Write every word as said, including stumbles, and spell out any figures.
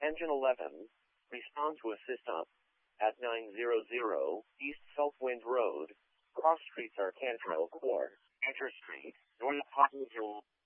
Engine eleven, respond to assist up. At nine hundred East Southwind Road, cross streets are Cantrell Court, Enter Street, North Potting Hill.